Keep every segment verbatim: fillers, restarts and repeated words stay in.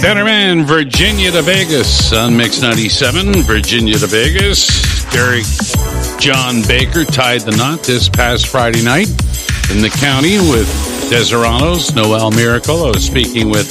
Fetterman, Virginia to Vegas on Mix ninety-seven. Virginia to Vegas. Derek John Baker tied the knot this past Friday night in the county with Deseranos, Noel Miracle. I was speaking with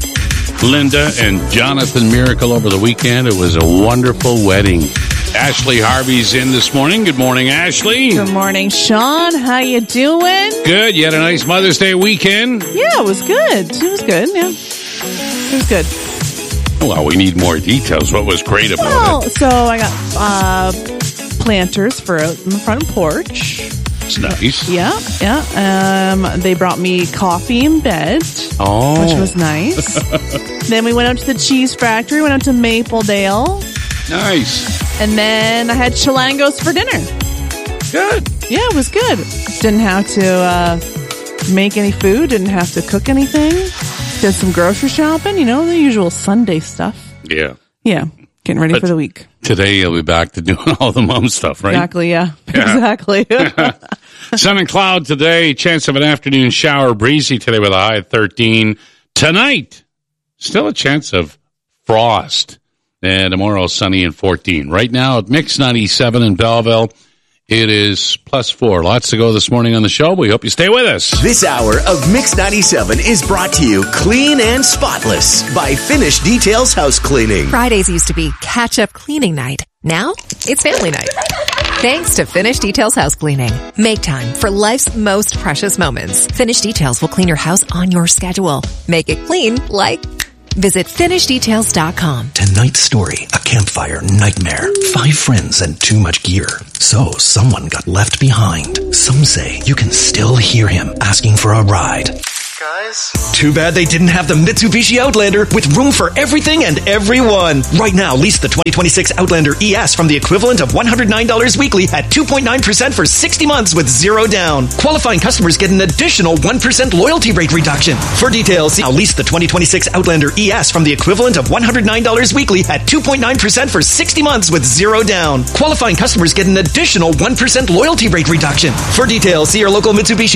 Linda and Jonathan Miracle over the weekend. It was a wonderful wedding. Ashley Harvey's in this morning. Good morning, Ashley. Good morning, Sean. How you doing? Good. You had a nice Mother's Day weekend? Yeah, it was good. It was good, yeah. It was good. Well, we need more details. What was great about well, it? So I got uh, planters for out in the front porch. It's nice. Yeah, yeah. Um, they brought me coffee in bed, oh. which was nice. Then we went out to the cheese factory, went out to Mapledale. Nice. And then I had chilangos for dinner. Good. Yeah, it was good. Didn't have to uh, make any food, didn't have to cook anything. Did some grocery shopping, you know, the usual Sunday stuff. Yeah. Yeah, getting ready but for the week. Today you'll be back to doing all the mom stuff, right? Exactly, yeah. yeah. Exactly. Sun and cloud today. Chance of an afternoon shower. Breezy today with a high of thirteen. Tonight, still a chance of frost. And tomorrow, sunny and fourteen. Right now at Mix ninety-seven in Belleville, it is plus four. Lots to go this morning on the show. We hope you stay with us. This hour of Mix ninety-seven is brought to you clean and spotless by Finish Details House Cleaning. Fridays used to be catch-up cleaning night. Now, it's family night. Thanks to Finish Details House Cleaning. Make time for life's most precious moments. Finish Details will clean your house on your schedule. Make it clean like... Visit finish details dot com. Tonight's story, a campfire nightmare. Five friends and too much gear. So someone got left behind. Some say you can still hear him asking for a ride. Guys? Too bad they didn't have the Mitsubishi Outlander with room for everything and everyone. Right now, lease the twenty twenty-six Outlander E S from the equivalent of one hundred nine dollars weekly at two point nine percent for sixty months with zero down. Qualifying customers get an additional one percent loyalty rate reduction. For details, now lease the twenty twenty-six Outlander E S from the equivalent of one hundred nine dollars weekly at two point nine percent for sixty months with zero down. Qualifying customers get an additional one percent loyalty rate reduction. For details, see your local Mitsubishi